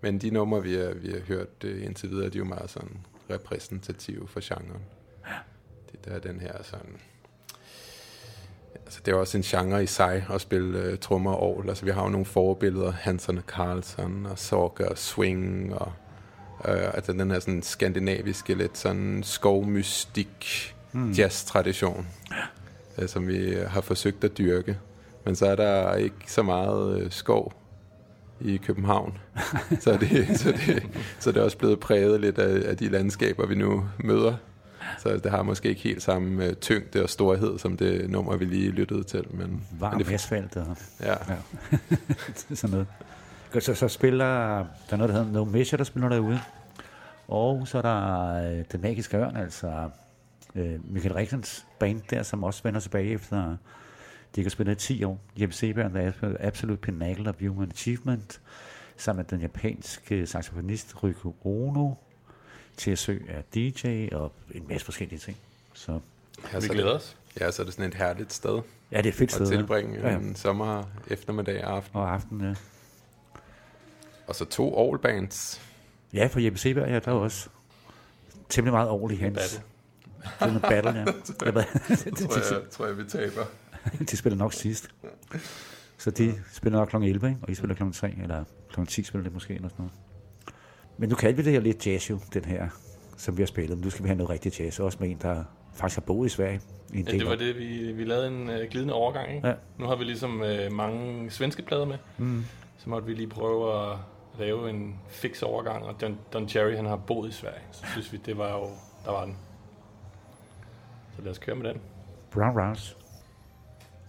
Men de numre, vi har hørt indtil videre, de er jo meget sådan repræsentative for genren. Det der den her sådan... Altså, det er også en genre i sig at spille trommer og orgel. Altså, vi har jo nogle forbilleder, Hanson og Carlson og Sorge og Swing og altså den her sådan skandinaviske, lidt sådan skovmystik jazz-tradition, som vi har forsøgt at dyrke. Men så er der ikke så meget skov i København. så det er også blevet præget lidt af de landskaber, vi nu møder. Så det har måske ikke helt samme tyngde og storhed, som det nummer, vi lige lyttede til. Varm asfalt. Ja. Sådan noget. Så spiller der noget, der hedder No Measure, der spiller derude. Og så er der Den Magiske Ørn, altså Michael Riksens band der, som også vender tilbage efter, de ikke har spillet 10 år. Jeppe Seberg, der er Absolute Pinnacle of Human Achievement, sammen med den japanske saxofonist Ryko Ono. TSØ er DJ og en masse forskellige ting. Så vi glæder os. Ja, så er det sådan et herligt sted. Ja, det er et fedt sted. At tilbringe en sommer, eftermiddag og aften. Og aften, ja. Og så 2 orgelbands. Ja, for Jeppe Seberg, ja, der er også temmelig meget orgel i hans. Det er en battle, ja. tror jeg, vi taber. De spiller nok sidst. Så de spiller nok kl. 11, ikke? Og I spiller kl. 3, eller kl. 10 spiller det måske, eller sådan noget. Men nu kan vi det her lidt jazz jo, den her, som vi har spillet. Men nu skal vi have noget rigtig jazz, også med en, der faktisk har boet i Sverige. I en del det var det, vi lavede en glidende overgang, ikke? Ja. Nu har vi ligesom mange svenske plader med, så måtte vi lige prøve at lave en fix overgang, og Don Cherry, han har boet i Sverige, så synes vi, det var jo, der var den. Så lad os køre med den. Brown Rouse.